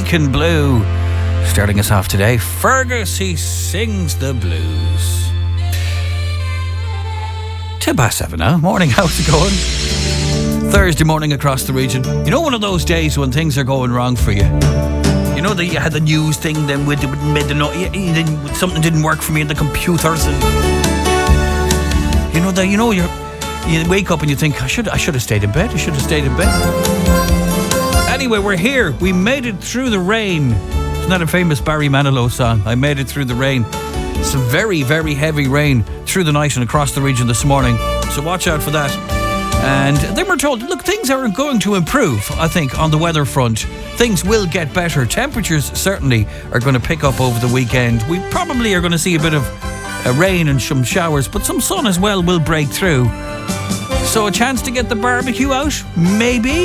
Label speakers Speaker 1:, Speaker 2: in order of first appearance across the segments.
Speaker 1: Lincoln Blue. Starting us off today, Fergus, he sings the blues. 7:10 now. Morning, how's it going? Thursday morning across the region. You know, one of those days when things are going wrong for you. You know that you had the news thing, then with then something didn't work for me in the computers, and you wake up and you think, I should have stayed in bed. Anyway, we're here. We made it through the rain. Isn't that a famous Barry Manilow song? I made it through the rain. Some very, very heavy rain through the night and across the region this morning. So watch out for that. And then we're told, look, things are going to improve, I think, on the weather front. Things will get better. Temperatures certainly are going to pick up over the weekend. We probably are going to see a bit of rain and some showers, but some sun as well will break through. So a chance to get the barbecue out? Maybe.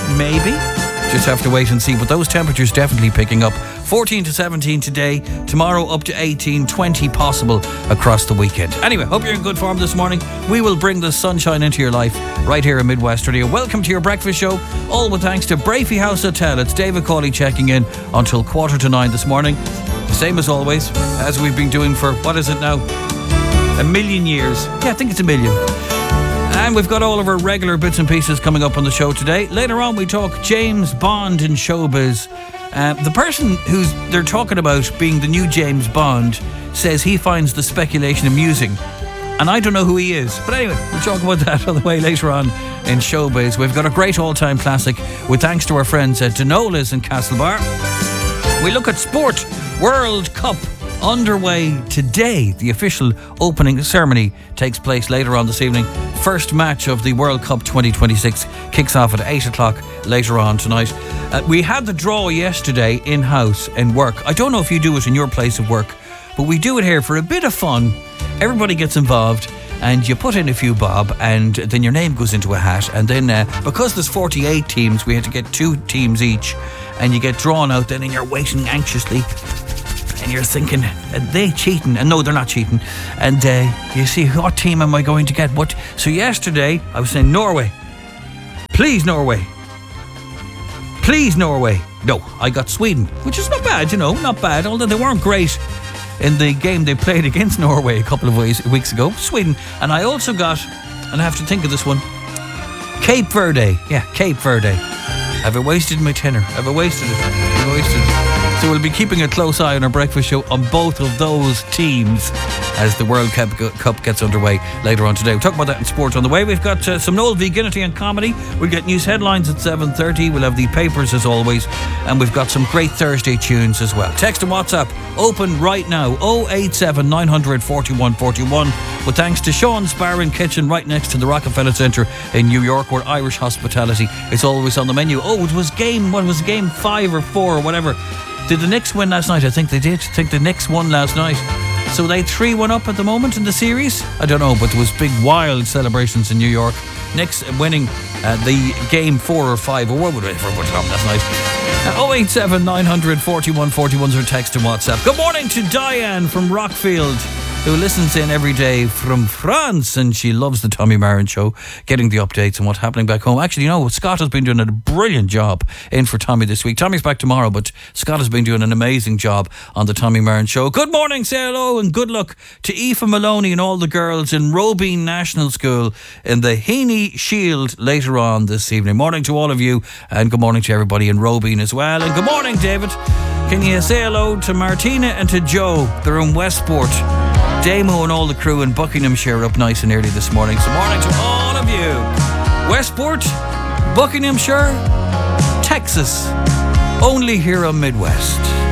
Speaker 1: Just have to wait and see. But those temperatures definitely picking up. 14 to 17 today. Tomorrow up to 18, 20 possible across the weekend. Anyway, hope you're in good form this morning. We will bring the sunshine into your life right here in Midwest Radio. Welcome to your breakfast show. All with thanks to Brafey House Hotel. It's David Cawley checking in until 8:45 this morning. Same as always, as we've been doing for, what is it now? 1,000,000 years. Yeah, I think it's 1,000,000. And we've got all of our regular bits and pieces coming up on the show today. Later on, we talk James Bond in showbiz. The person who's they're talking about being the new James Bond says he finds the speculation amusing. And I don't know who he is. But anyway, we'll talk about that on the way later on in showbiz. We've got a great all-time classic with thanks to our friends at Denola's in Castlebar. We look at sport. World Cup underway today. The official opening ceremony takes place later on this evening. First match of the World Cup 2026 kicks off at 8 o'clock later on tonight. We had the draw yesterday in-house in work. I don't know if you do it in your place of work, but we do it here for a bit of fun. Everybody gets involved and you put in a few bob and then your name goes into a hat, and then because there's 48 teams, we had to get 2 teams each, and you get drawn out then and you're waiting anxiously. And you're thinking, are they cheating? And no, they're not cheating. And you see, what team am I going to get? What? So yesterday, I was saying Norway. Please, Norway. Please, Norway. No, I got Sweden, which is not bad, not bad. Although they weren't great in the game they played against Norway a couple of weeks ago. Sweden. And I also got, and I have to think of this one, Cape Verde. Yeah, Cape Verde. Have I wasted my tenner? Have I wasted it? So we'll be keeping a close eye on our breakfast show on both of those teams as the World Cup gets underway later on today. We'll talk about that in sport on the way. We've got some Noel Viginity and comedy. We'll get news headlines at 7:30. We'll have the papers as always. And we've got some great Thursday tunes as well. Text and WhatsApp open right now. 087 900 4141. With thanks to Sean's Bar and Kitchen right next to the Rockefeller Centre in New York, where Irish hospitality is always on the menu. Oh, it was game 5 or 4 or whatever. Did the Knicks win last night? I think they did. I think the Knicks won last night. So they 3-1 up at the moment in the series? I don't know, but there was big wild celebrations in New York. Knicks winning the game 4 or 5 or whatever last night. 087 900 4141 is our text and WhatsApp. Good morning to Diane from Rockfield, who listens in every day from France, and she loves the Tommy Marin show, getting the updates on what's happening back home. Actually, Scott has been doing a brilliant job in for Tommy this week. Tommy's back tomorrow, but Scott has been doing an amazing job on the Tommy Marin show. Good morning, say hello and good luck to Aoife Maloney and all the girls in Robine National School in the Heaney Shield later on this evening. Morning to all of you, and good morning to everybody in Robine as well. And good morning, David. Can you say hello to Martina and to Joe? They're in Westport. Damo and all the crew in Buckinghamshire up nice and early this morning. So morning to all of you. Westport, Buckinghamshire, Texas. Only here on Midwest.